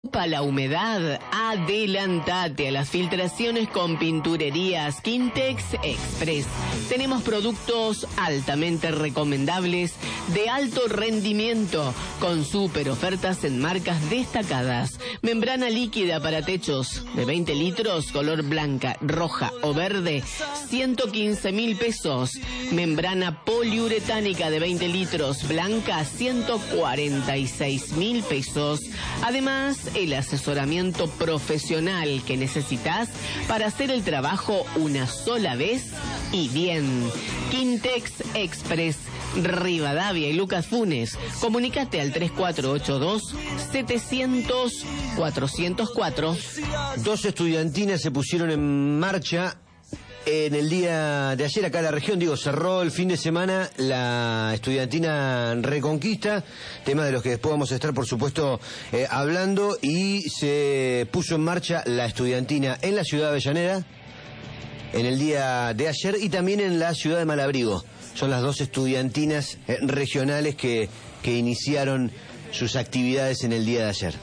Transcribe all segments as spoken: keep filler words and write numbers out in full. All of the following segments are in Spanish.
Para la humedad, adelantate a las filtraciones con Pinturerías Quintex Express. Tenemos productos altamente recomendables de alto rendimiento con super ofertas en marcas destacadas. Membrana líquida para techos de veinte litros, color blanca, roja o verde, ciento quince mil pesos. Membrana poliuretánica de veinte litros, blanca, ciento cuarenta y seis mil pesos. Además, el asesoramiento profesional que necesitas para hacer el trabajo una sola vez y bien. Quintex Express, Rivadavia y Lucas Funes. Comunícate al tres cuatro ocho dos, setecientos, cuatrocientos cuatro. Dos estudiantinas se pusieron en marcha en el día de ayer acá en la región. Digo, cerró el fin de semana la estudiantina Reconquista, tema de los que después vamos a estar, por supuesto, eh, hablando, y se puso en marcha la estudiantina en la ciudad de Avellaneda en el día de ayer y también en la ciudad de Malabrigo. Son las dos estudiantinas eh, regionales que, que iniciaron sus actividades en el día de ayer.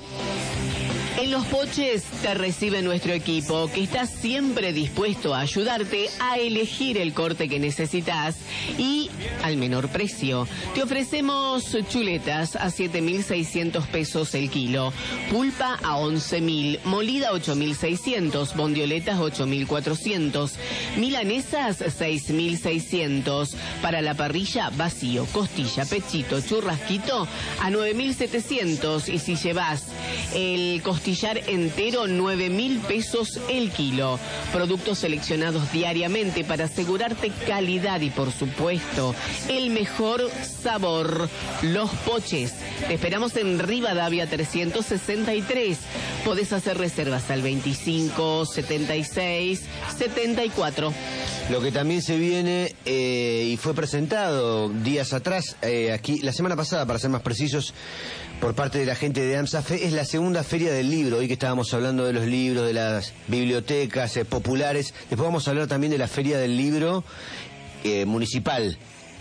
En Los Poches te recibe nuestro equipo, que está siempre dispuesto a ayudarte a elegir el corte que necesitas y al menor precio. Te ofrecemos chuletas a siete mil seiscientos pesos el kilo, pulpa a once mil, molida ocho mil seiscientos, bondioletas ocho mil cuatrocientos, milanesas seis mil seiscientos. Para la parrilla, vacío, costilla, pechito, churrasquito a nueve mil setecientos, y si llevas el costillar entero, nueve mil pesos el kilo. Productos seleccionados diariamente para asegurarte calidad y, por supuesto, el mejor sabor. Los Poches. Te esperamos en Rivadavia trescientos sesenta y tres. Podés hacer reservas al veinticinco, setenta y seis, setenta y cuatro. Lo que también se viene eh, y fue presentado días atrás, eh, aquí la semana pasada, para ser más precisos, por parte de la gente de AMSAFE, es la segunda feria del libro. Hoy que estábamos hablando de los libros, de las bibliotecas eh, populares, después vamos a hablar también de la feria del libro eh, municipal.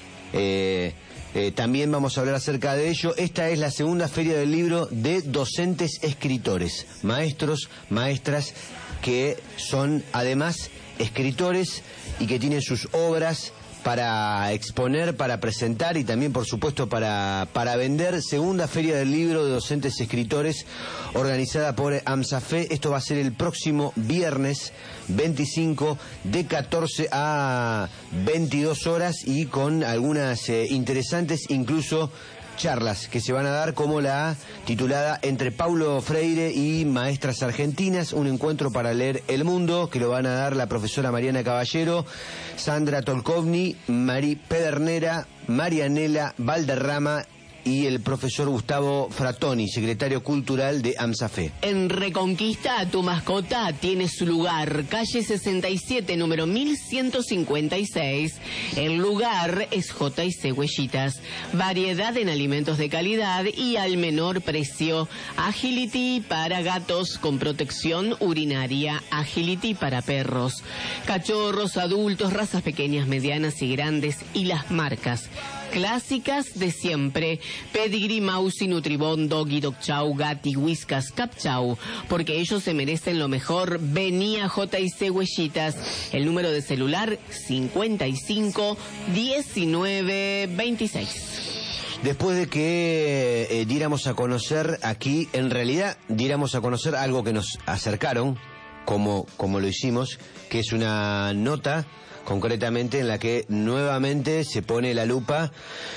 Eh, eh, también vamos a hablar acerca de ello. Esta es la segunda feria del libro de docentes escritores, maestros, maestras, que son además escritores y que tienen sus obras para exponer, para presentar y también, por supuesto, para, para vender. Segunda Feria del Libro de Docentes Escritores, organizada por AMSAFE. Esto va a ser el próximo viernes veinticinco, de catorce a veintidós horas, y con algunas eh, interesantes, incluso charlas que se van a dar, como la titulada Entre Paulo Freire y Maestras Argentinas, un encuentro para leer el mundo, que lo van a dar la profesora Mariana Caballero, Sandra Tolkovni, Mari Pedernera, Marianela Valderrama y el profesor Gustavo Fratoni, secretario cultural de AMSAFE. En Reconquista, tu mascota tiene su lugar. Calle sesenta y siete, número mil ciento cincuenta y seis. El lugar es J y C Huellitas. Variedad en alimentos de calidad y al menor precio. Agility para gatos con protección urinaria. Agility para perros. Cachorros, adultos, razas pequeñas, medianas y grandes, y las marcas clásicas de siempre: Pedigree, Mausi, Nutribón, Doggy, Dog Chow, Gatti, Whiskas, Cap Chow, porque ellos se merecen lo mejor. Vení a J y C Huellitas. El número de celular cincuenta y cinco, diecinueve, veintiséis. Después de que eh, diéramos a conocer aquí, en realidad diéramos a conocer algo que nos acercaron, como, como lo hicimos, que es una nota concretamente en la que nuevamente se pone la lupa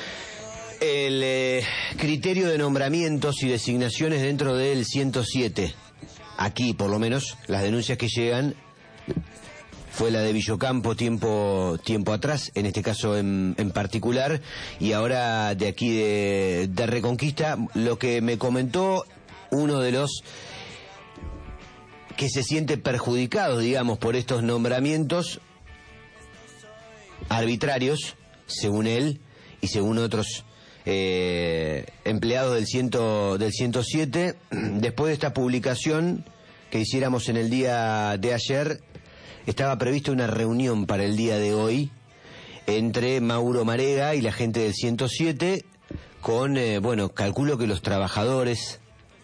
el eh, criterio de nombramientos y designaciones dentro del ciento siete. Aquí, por lo menos, las denuncias que llegan fue la de Villocampo tiempo tiempo atrás, en este caso en, en particular, y ahora de aquí de, de Reconquista. Lo que me comentó uno de los que se siente perjudicado, digamos, por estos nombramientos arbitrarios, según él y según otros eh, empleados del, ciento, del ciento siete, después de esta publicación que hiciéramos en el día de ayer, estaba prevista una reunión para el día de hoy entre Mauro Marega y la gente del ciento siete, con, eh, bueno, calculo que los trabajadores,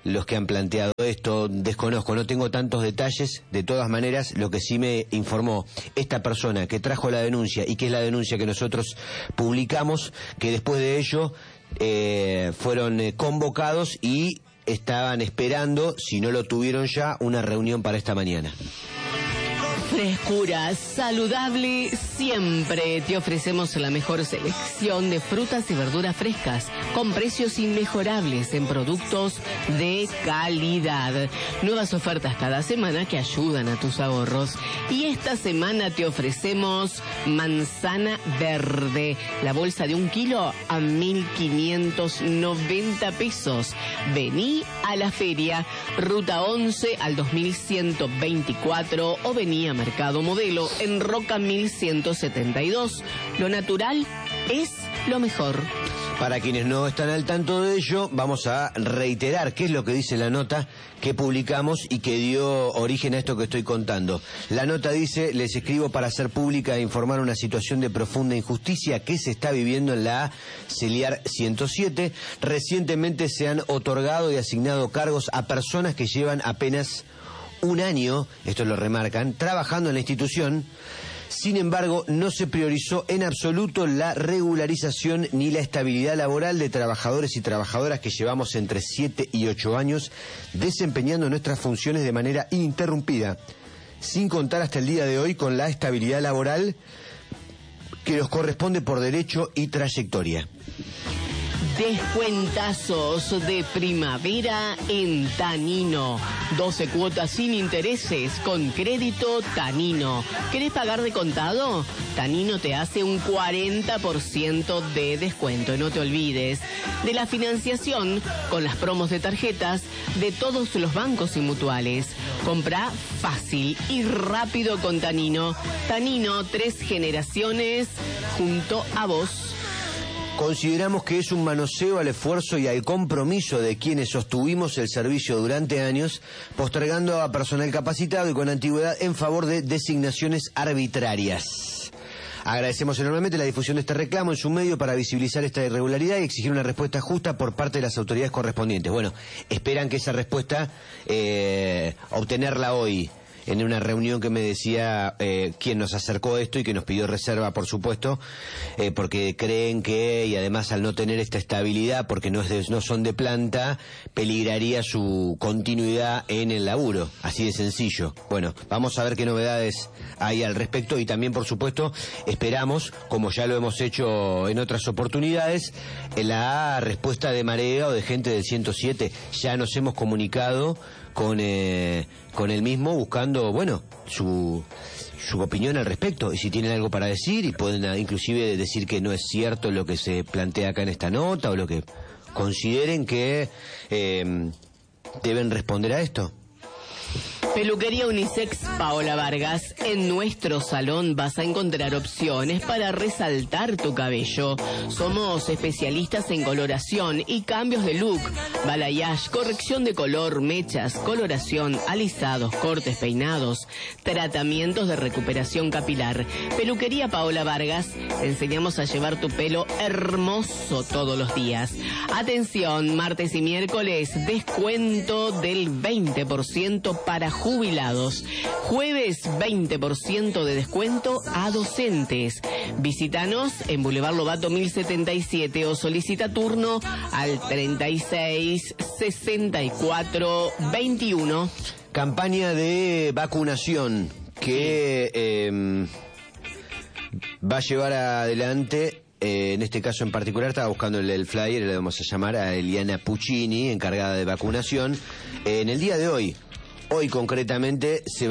los que han planteado esto, desconozco, no tengo tantos detalles. De todas maneras, lo que sí me informó esta persona que trajo la denuncia y que es la denuncia que nosotros publicamos, que después de ello eh, fueron eh, convocados y estaban esperando, si no lo tuvieron ya, una reunión para esta mañana. Frescura saludable siempre. Te ofrecemos la mejor selección de frutas y verduras frescas con precios inmejorables en productos de calidad. Nuevas ofertas cada semana que ayudan a tus ahorros. Y esta semana te ofrecemos manzana verde. La bolsa de un kilo a mil quinientos noventa pesos. Vení a la feria, ruta once al dos mil ciento veinticuatro o vení a Mercado Modelo en Roca mil ciento setenta y dos. Lo natural es lo mejor. Para quienes no están al tanto de ello, vamos a reiterar qué es lo que dice la nota que publicamos y que dio origen a esto que estoy contando. La nota dice: les escribo para hacer pública e informar una situación de profunda injusticia que se está viviendo en la Celiar ciento siete. Recientemente se han otorgado y asignado cargos a personas que llevan apenas un año, esto lo remarcan, trabajando en la institución. Sin embargo, no se priorizó en absoluto la regularización ni la estabilidad laboral de trabajadores y trabajadoras que llevamos entre siete y ocho años desempeñando nuestras funciones de manera ininterrumpida, sin contar hasta el día de hoy con la estabilidad laboral que nos corresponde por derecho y trayectoria. Descuentazos de primavera en Tanino. doce cuotas sin intereses con crédito Tanino. ¿Querés pagar de contado? Tanino te hace un cuarenta por ciento de descuento. No te olvides de la financiación con las promos de tarjetas de todos los bancos y mutuales. Comprá fácil y rápido con Tanino. Tanino, tres generaciones junto a vos. Consideramos que es un manoseo al esfuerzo y al compromiso de quienes sostuvimos el servicio durante años, postergando a personal capacitado y con antigüedad en favor de designaciones arbitrarias. Agradecemos enormemente la difusión de este reclamo en su medio para visibilizar esta irregularidad y exigir una respuesta justa por parte de las autoridades correspondientes. Bueno, esperan que esa respuesta, eh, obtenerla hoy, en una reunión que me decía eh, quien nos acercó esto y que nos pidió reserva, por supuesto, eh, porque creen que, y además al no tener esta estabilidad, porque no, es de, no son de planta, peligraría su continuidad en el laburo, así de sencillo. Bueno, vamos a ver qué novedades hay al respecto y también, por supuesto, esperamos, como ya lo hemos hecho en otras oportunidades, la respuesta de Marea o de gente del ciento siete. Ya nos hemos comunicado con eh, con el mismo buscando, bueno, su su opinión al respecto y si tienen algo para decir y pueden uh, inclusive decir que no es cierto lo que se plantea acá en esta nota o lo que consideren que eh, deben responder a esto. Peluquería Unisex Paola Vargas. En nuestro salón vas a encontrar opciones para resaltar tu cabello. Somos especialistas en coloración y cambios de look, balayage, corrección de color, mechas, coloración, alisados, cortes, peinados, tratamientos de recuperación capilar. Peluquería Paola Vargas. Te enseñamos a llevar tu pelo hermoso todos los días. Atención, martes y miércoles, descuento del veinte por ciento para jubilados. Jueves, veinte por ciento de descuento a docentes. Visítanos en Boulevard Lobato mil setenta y siete o solicita turno al treinta y seis, sesenta y cuatro, veintiuno. Campaña de vacunación que eh, va a llevar adelante. Eh, en este caso en particular estaba buscando el, el flyer, le vamos a llamar a Eliana Puccini, encargada de vacunación. Eh, en el día de hoy, hoy concretamente, se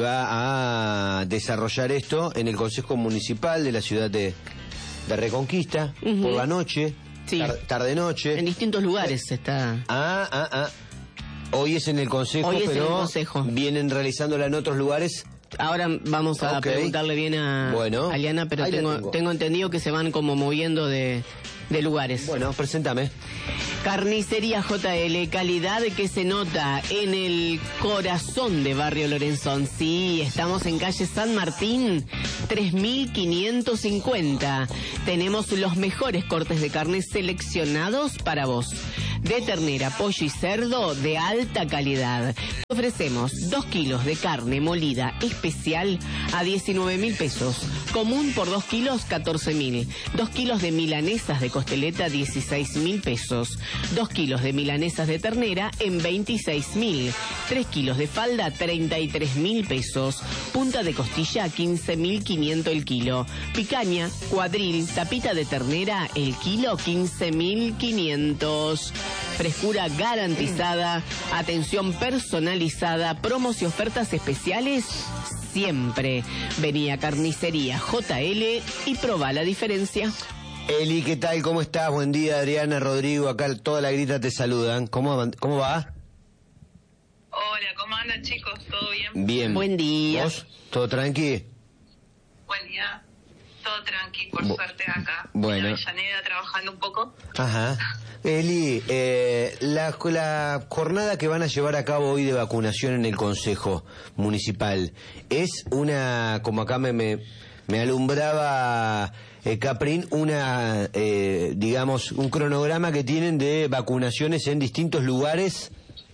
va a desarrollar esto en el Consejo Municipal de la ciudad de, de Reconquista, uh-huh. por la noche, sí. tar, tarde-noche. En distintos lugares se está... Ah, ah, ah. Hoy es en el Consejo, hoy es pero en el Consejo. Vienen realizándola en otros lugares. Ahora vamos a okay. preguntarle bien a bueno, Aliana, pero tengo, tengo. tengo entendido que se van como moviendo de, de lugares. Bueno, preséntame. Carnicería J L, calidad que se nota en el corazón de Barrio Lorenzón. Sí, estamos en calle San Martín, tres mil quinientos cincuenta. Tenemos los mejores cortes de carne seleccionados para vos. de ternera, pollo y cerdo de alta calidad. Ofrecemos dos kilos de carne molida especial a diecinueve mil pesos, común por dos kilos catorce mil, dos kilos de milanesas de costeleta dieciséis mil pesos, dos kilos de milanesas de ternera en veintiséis mil, tres kilos de falda treinta y tres mil pesos, punta de costilla quince mil quinientos el kilo, picaña, cuadril, tapita de ternera el kilo quince mil quinientos. Frescura garantizada, atención personalizada, promos y ofertas especiales siempre. Vení a Carnicería J L y probá la diferencia. Eli, ¿qué tal? ¿Cómo estás? Buen día, Adriana, Rodrigo, acá toda la grita te saludan. ¿Cómo, cómo va? Hola, ¿cómo andan, chicos? ¿Todo bien? Bien. Buen día. ¿Vos? ¿Todo tranqui? Buen día. Todo tranqui, por Bu suerte acá. Bueno. En Avellaneda trabajando un poco. Ajá. Eli, eh, la, la jornada que van a llevar a cabo hoy de vacunación en el Consejo Municipal es una, como acá me, me, me alumbraba eh, Caprín, una, eh, digamos, un cronograma que tienen de vacunaciones en distintos lugares.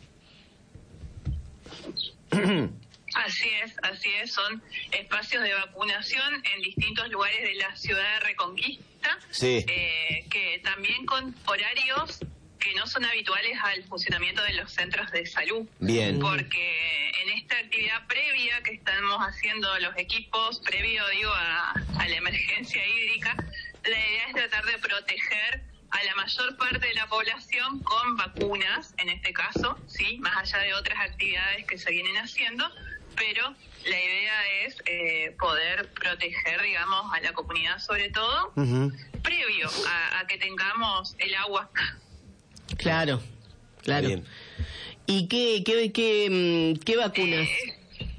Así es, así es. Son espacios de vacunación en distintos lugares de la ciudad de Reconquista, Sí. eh, que también con horarios que no son habituales al funcionamiento de los centros de salud. Bien. Porque en esta actividad previa que estamos haciendo los equipos, previo, digo, a, a la emergencia hídrica, la idea es tratar de proteger a la mayor parte de la población con vacunas, en este caso, sí, más allá de otras actividades que se vienen haciendo, pero la idea es eh, poder proteger, digamos, a la comunidad sobre todo, Uh-huh. previo a, a que tengamos el agua. Claro, claro. Bien. ¿Y qué, qué, qué, qué vacunas? Eh,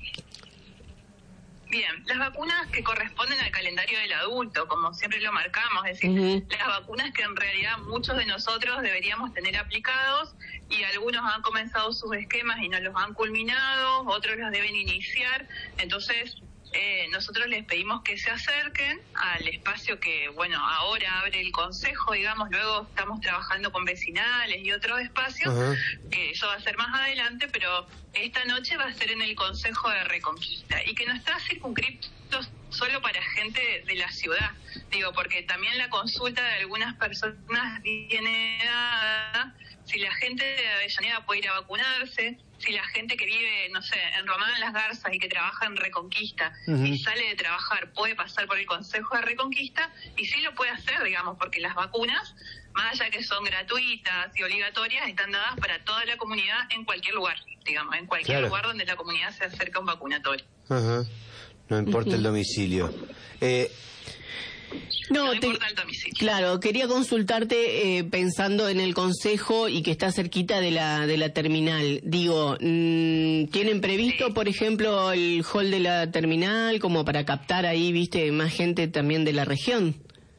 Bien, las vacunas que corresponden al calendario del adulto, como siempre lo marcamos, es decir, Uh-huh. las vacunas que en realidad muchos de nosotros deberíamos tener aplicados y algunos han comenzado sus esquemas y no los han culminado, otros los deben iniciar, entonces eh, nosotros les pedimos que se acerquen al espacio que, bueno, ahora abre el consejo, digamos, luego estamos trabajando con vecinales y otros espacios, Ajá. que eso va a ser más adelante, pero esta noche va a ser en el Consejo de Reconquista y que no está circunscrito solo para gente de la ciudad, digo, porque también la consulta de algunas personas viene dada si la gente de Avellaneda puede ir a vacunarse, si la gente que vive, no sé, en Román Las Garzas y que trabaja en Reconquista Uh-huh. y sale de trabajar puede pasar por el Consejo de Reconquista, y sí lo puede hacer, digamos, porque las vacunas, más allá que son gratuitas y obligatorias, están dadas para toda la comunidad en cualquier lugar, digamos, en cualquier Claro. lugar donde la comunidad se acerca a un vacunatorio. Ajá. No importa el domicilio. Eh, No, No te- importa el domicilio. claro, quería consultarte eh, pensando en el consejo y que está cerquita de la de la terminal. Digo, mm, ¿tienen previsto, Sí. por ejemplo, el hall de la terminal como para captar ahí, viste, más gente también de la región?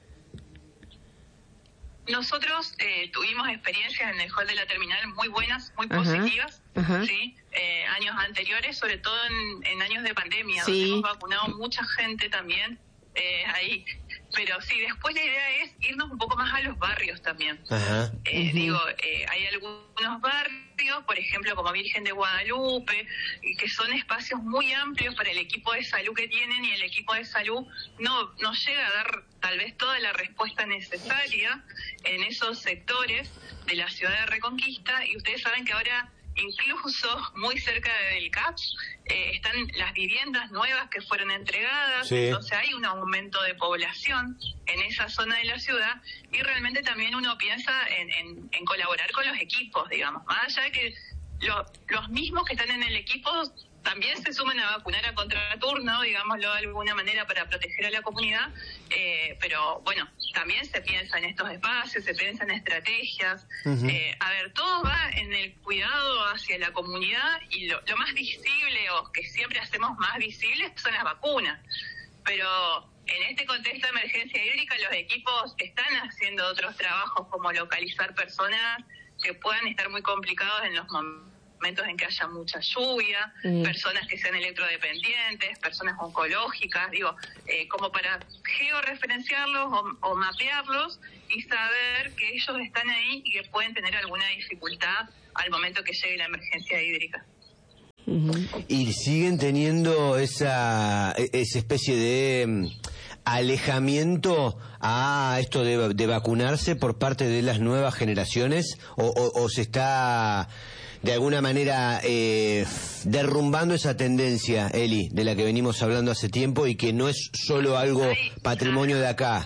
Nosotros eh, tuvimos experiencias en el hall de la terminal muy buenas, muy Ajá, positivas, ajá. sí, eh, años anteriores, sobre todo en, en años de pandemia, Sí. donde hemos vacunado mucha gente también eh, ahí. Pero sí, después la idea es irnos un poco más a los barrios también. ajá. Eh, Ujú. Digo, eh, hay algunos barrios, por ejemplo, como Virgen de Guadalupe, y que son espacios muy amplios para el equipo de salud que tienen, y el equipo de salud no, no llega a dar tal vez toda la respuesta necesaria en esos sectores de la ciudad de Reconquista, y ustedes saben que ahora, incluso muy cerca del C A P, eh, están las viviendas nuevas que fueron entregadas, Sí. entonces hay un aumento de población en esa zona de la ciudad, y realmente también uno piensa en, en, en colaborar con los equipos, digamos, más allá de que lo- los mismos que están en el equipo también se suman a vacunar a contraturno, digámoslo de alguna manera, para proteger a la comunidad, eh, pero bueno, también se piensa en estos espacios, se piensa en estrategias. Ujú. eh, a ver, todo va en el cuidado hacia la comunidad, y lo, lo más visible, o que siempre hacemos más visibles, son las vacunas. Pero en este contexto de emergencia hídrica, los equipos están haciendo otros trabajos, como localizar personas que puedan estar muy complicados en los momentos momentos en que haya mucha lluvia, mm. personas que sean electrodependientes, personas oncológicas, digo, eh, como para georreferenciarlos o, o mapearlos y saber que ellos están ahí y que pueden tener alguna dificultad al momento que llegue la emergencia hídrica. Uh-huh. Y siguen teniendo esa, esa especie de alejamiento a esto de, de vacunarse por parte de las nuevas generaciones, o, o, o se está de alguna manera eh, derrumbando esa tendencia, Eli, de la que venimos hablando hace tiempo y que no es solo algo patrimonio de acá.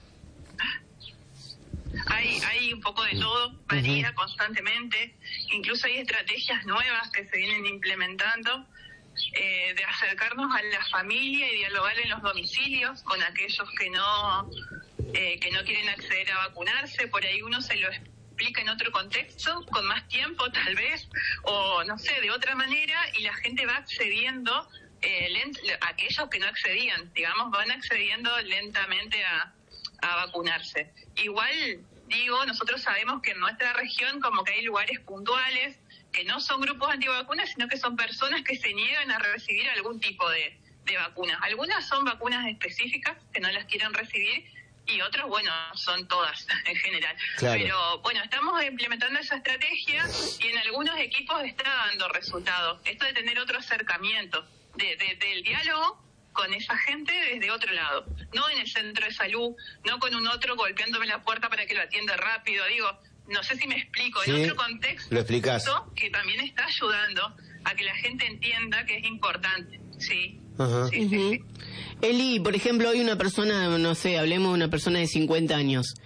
Hay, hay un poco de todo, varía uh-huh. constantemente, incluso hay estrategias nuevas que se vienen implementando, eh, de acercarnos a la familia y dialogar en los domicilios con aquellos que no, eh, que no quieren acceder a vacunarse. Por ahí uno se lo explica en otro contexto, con más tiempo tal vez, o no sé, de otra manera, y la gente va accediendo, eh, lent- aquellos que no accedían, digamos, van accediendo lentamente a, a vacunarse. Igual, digo, nosotros sabemos que en nuestra región como que hay lugares puntuales que no son grupos antivacunas, sino que son personas que se niegan a recibir algún tipo de, de vacuna. Algunas son vacunas específicas que no las quieren recibir y otras, bueno, son todas en general. Claro. Pero bueno, estamos implementando esa estrategia y en algunos equipos está dando resultados. Esto de tener otro acercamiento de, de, del diálogo con esa gente desde otro lado, no en el centro de salud, no con un otro golpeándome la puerta para que lo atienda rápido. Digo, no sé si me explico, sí, en otro contexto, lo explicás, que también está ayudando a que la gente entienda que es importante, sí. Uh-huh. sí, sí, uh-huh. sí. Eli, por ejemplo, hay una persona, no sé, hablemos de una persona de cincuenta años.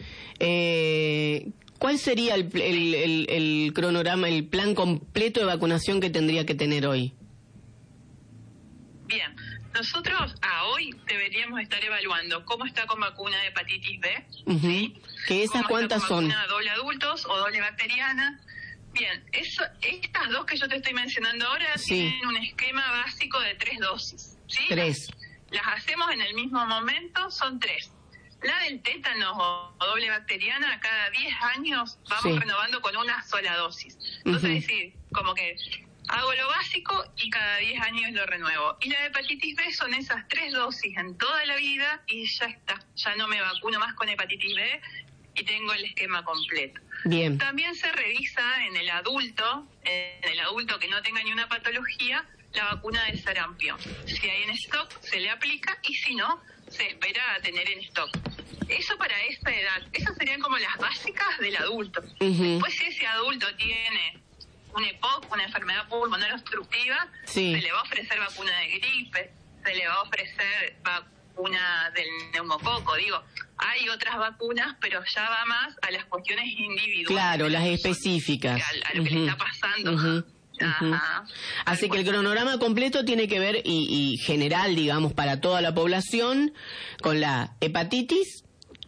Eh, ¿Cuál sería el, el, el, el cronograma, el plan completo de vacunación que tendría que tener hoy? Bien, nosotros a hoy deberíamos estar evaluando cómo está con vacuna de hepatitis B, uh-huh. ¿sí? ¿Que esas cuántas son? Vacuna doble adultos o doble bacteriana. Bien, eso, estas dos que yo te estoy mencionando ahora sí. tienen un esquema básico de tres dosis, ¿sí? Tres. Las hacemos en el mismo momento, son tres. La del tétanos o, o doble bacteriana, cada diez años vamos sí. renovando con una sola dosis. Entonces, uh-huh. es decir, como que hago lo básico y cada diez años lo renuevo. Y la hepatitis B son esas tres dosis en toda la vida y ya está. Ya no me vacuno más con hepatitis B y tengo el esquema completo. Bien. También se revisa en el adulto, en el adulto que no tenga ni una patología, la vacuna del sarampión. Si hay en stock, se le aplica y si no, se espera a tener en stock. Eso para esta edad. Esas serían como las básicas del adulto. Uh-huh. Después, si ese adulto tiene un E P O C, una enfermedad pulmonar obstructiva, sí. se le va a ofrecer vacuna de gripe, se le va a ofrecer vacuna del neumococo. Digo, hay otras vacunas, pero ya va más a las cuestiones individuales. Claro, las específicas. A, a lo uh-huh. que le está pasando. Uh-huh. Ajá. Así que el cronograma completo tiene que ver, y, y general, digamos, para toda la población, con la hepatitis,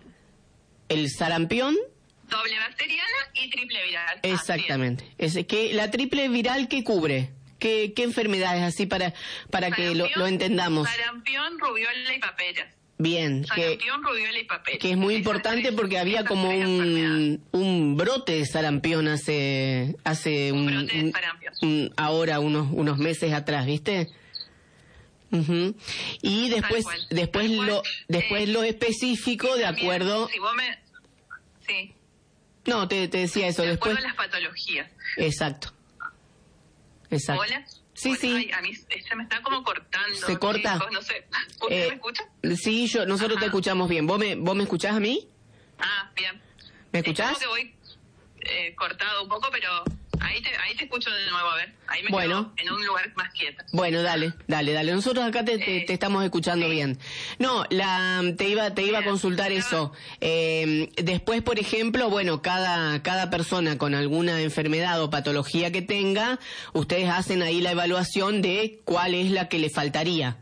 el sarampión, doble bacteriana y triple viral. Exactamente. Es que la triple viral, ¿qué cubre? ¿Qué, qué enfermedades así para para que lo, lo entendamos? Sarampión, rubiola y paperas. Bien, sarampión, que, rubiola y paperas. Que es muy esas importante tres, porque había como un, un brote de sarampión hace hace un, un brote de sarampión. Un, ahora unos unos meses atrás, ¿viste? Uh-huh. Y después después lo cual, después eh, lo específico de también, acuerdo. Si vos me, sí. No, te, te decía eso. De después acuerdo a las patologías. Exacto. Exacto. ¿Hola? Sí, bueno, sí. Ay, a mí se me está como cortando. ¿Se corta? Chicos, no sé. ¿Usted eh, me escucha? Sí, yo, nosotros Ajá. te escuchamos bien. ¿Vos me, vos me escuchás a mí? Ah, bien. ¿Me escuchás? Es como que voy eh, cortado un poco, pero ahí te, ahí te escucho de nuevo, a ver. Ahí me bueno. quedo en un lugar más quieto. Bueno, dale, dale, dale. Nosotros acá te, te, eh, te estamos escuchando sí. bien. No, la, te iba, te iba a consultar eso. Eh, después, por ejemplo, bueno, cada, cada persona con alguna enfermedad o patología que tenga, ustedes hacen ahí la evaluación de cuál es la que le faltaría.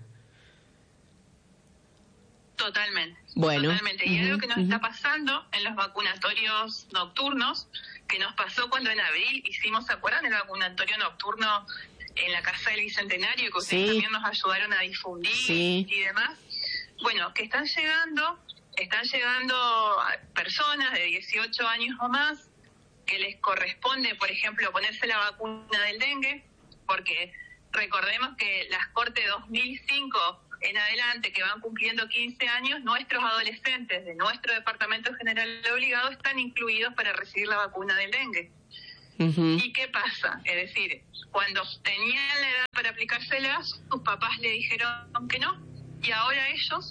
Totalmente. Bueno. Totalmente. Y uh-huh, algo que nos uh-huh. está pasando en los vacunatorios nocturnos, que nos pasó cuando en abril hicimos, ¿se acuerdan? El vacunatorio nocturno en la Casa del Bicentenario, que ustedes sí. también nos ayudaron a difundir sí. y demás. Bueno, que están llegando, están llegando personas de dieciocho años o más, que les corresponde, por ejemplo, ponerse la vacuna del dengue, porque recordemos que las cortes dos mil cinco en adelante, que van cumpliendo quince años, nuestros adolescentes de nuestro Departamento General de Obligado están incluidos para recibir la vacuna del dengue. Uh-huh. ¿Y qué pasa? Es decir, cuando tenían la edad para aplicársela, sus papás le dijeron que no, y ahora ellos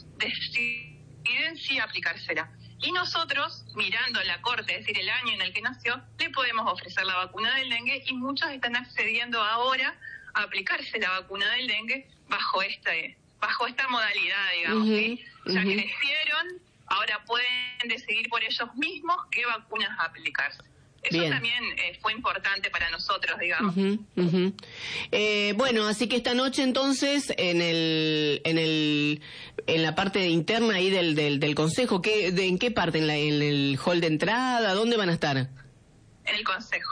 deciden sí aplicársela. Y nosotros, mirando la corte, es decir, el año en el que nació, le podemos ofrecer la vacuna del dengue, y muchos están accediendo ahora a aplicarse la vacuna del dengue bajo esta, bajo esta modalidad, digamos. Uh-huh. ¿Sí? Ya uh-huh. crecieron, ahora pueden decidir por ellos mismos qué vacunas aplicarse. Eso Bien. también eh, fue importante para nosotros, digamos. Uh-huh, uh-huh. Eh, bueno, así que esta noche entonces en el en el en la parte interna ahí del del, del consejo, ¿qué, de, ¿en qué parte? ¿En, la, ¿En el hall de entrada? ¿Dónde van a estar? En el consejo.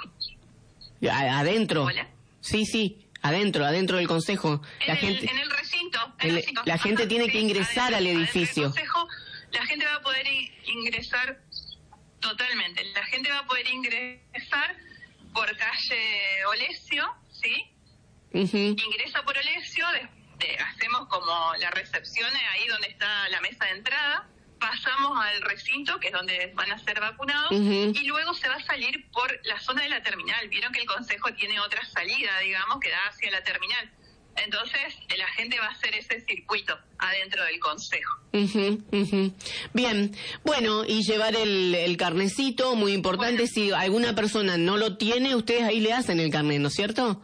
¿Adentro? Hola. Sí, sí, adentro, adentro del consejo. En, la el, gente, en el recinto. En el, el recinto. La gente Ajá, tiene sí, que ingresar adentro, al edificio. Adentro del consejo, la gente va a poder ingresar. Totalmente. La gente va a poder ingresar por calle Olesio, ¿sí? Uh-huh. Ingresa por Olesio, de, de, hacemos como la recepción ahí donde está la mesa de entrada, pasamos al recinto, que es donde van a ser vacunados, uh-huh. y luego se va a salir por la zona de la terminal. Vieron que el consejo tiene otra salida, digamos, que da hacia la terminal. Entonces, la gente va a hacer ese circuito adentro del consejo. Uh-huh, uh-huh. Bien, bueno, y llevar el, el carnecito, muy importante, bueno, si alguna persona no lo tiene, ustedes ahí le hacen el carnet, ¿no es cierto?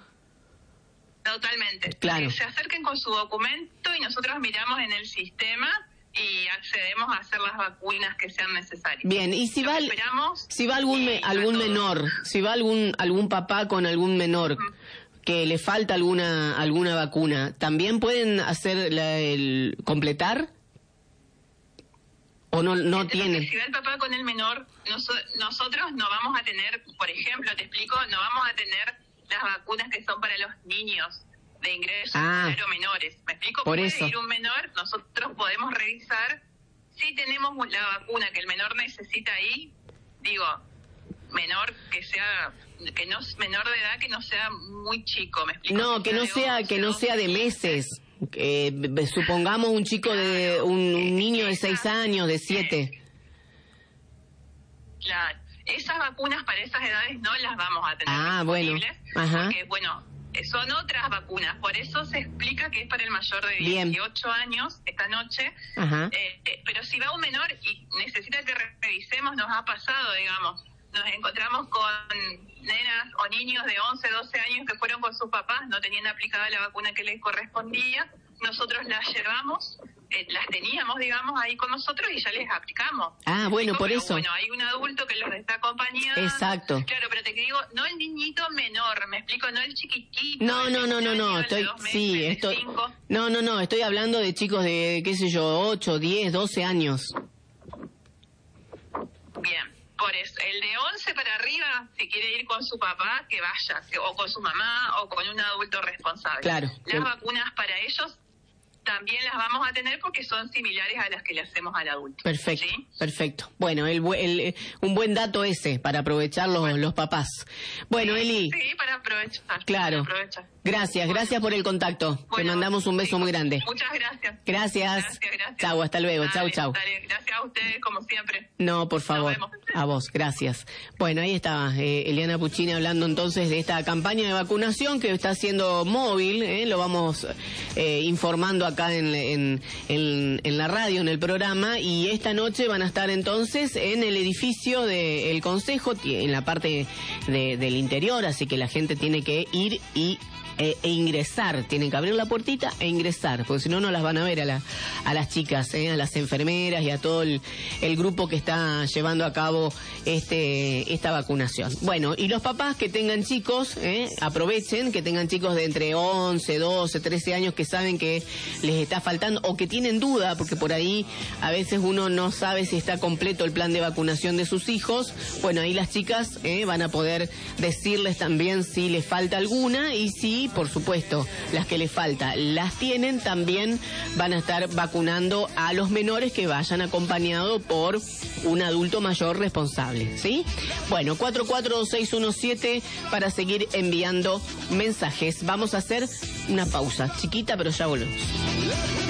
Totalmente. Claro. Que se acerquen con su documento y nosotros miramos en el sistema y accedemos a hacer las vacunas que sean necesarias. Bien, y si va, si va algún, me, algún menor, si va algún, algún papá con algún menor... Uh-huh. que le falta alguna alguna vacuna, ¿también pueden hacer la, el completar? ¿O no no Entonces, tienen? Si va el papá con el menor, nos, nosotros no vamos a tener, por ejemplo, te explico, no vamos a tener las vacunas que son para los niños de ingreso ah, o menores. ¿Me explico? Por Puede eso. ir un menor, nosotros podemos revisar si tenemos la vacuna que el menor necesita ahí, digo, menor que sea... que no menor de edad, que no sea muy chico, ¿me explico? No, que no sea once, que no sea de meses. Eh, supongamos un chico claro, de un, un niño de seis años, de siete. Claro, esas vacunas para esas edades no las vamos a tener ah, disponibles, bueno. Ajá. porque bueno, son otras vacunas, por eso se explica que es para el mayor de dieciocho Bien. años esta noche. Ajá. Eh, eh, pero si va un menor y necesita que revisemos, nos ha pasado, digamos, nos encontramos con nenas o niños de once, doce años que fueron con sus papás, no tenían aplicada la vacuna que les correspondía, nosotros las llevamos, eh, las teníamos, digamos, ahí con nosotros y ya les aplicamos. Ah, bueno, por pero, eso. Bueno, hay un adulto que los está acompañando. Exacto. Claro, pero te digo, no el niñito menor, me explico, no el chiquitito. No, no, no, no, no, estoy, sí, estoy, no, no, no, estoy hablando de chicos de, qué sé yo, ocho, diez, doce años. Bien. Por eso, el de once para arriba, si quiere ir con su papá, que vaya, o con su mamá, o con un adulto responsable. Claro. Las vacunas para ellos también las vamos a tener porque son similares a las que le hacemos al adulto. Perfecto, ¿sí? perfecto. Bueno, el, el, un buen dato ese para aprovechar los, bueno. los papás. Bueno, sí, Eli. Sí, para aprovechar. Claro. Para aprovechar. Gracias, bueno. gracias por el contacto. Bueno, Te mandamos un beso sí, muy grande. Muchas gracias. Gracias. Gracias, gracias. Chau, hasta luego. Dale, chau, chau. Dale, gracias a ustedes, como siempre. No, por favor. Nos vemos. A vos, gracias. Bueno, ahí estaba eh, Eliana Puccini hablando entonces de esta campaña de vacunación que está siendo móvil, eh, lo vamos eh, informando acá en, en, en, en la radio, en el programa, y esta noche van a estar entonces en el edificio del Consejo, en la parte de, del interior, así que la gente tiene que ir y E, e ingresar, tienen que abrir la puertita e ingresar, porque si no, no las van a ver a, la, a las chicas, eh, a las enfermeras y a todo el, el grupo que está llevando a cabo este esta vacunación. Bueno, y los papás que tengan chicos, eh, aprovechen, que tengan chicos de entre once, doce, trece años que saben que les está faltando o que tienen duda, porque por ahí a veces uno no sabe si está completo el plan de vacunación de sus hijos. Bueno, ahí las chicas eh, van a poder decirles también si les falta alguna y si y, por supuesto, las que les falta las tienen, también van a estar vacunando a los menores que vayan acompañados por un adulto mayor responsable, ¿sí? Bueno, cuatro cuatro dos seis uno siete para seguir enviando mensajes. Vamos a hacer una pausa chiquita, pero ya volvemos.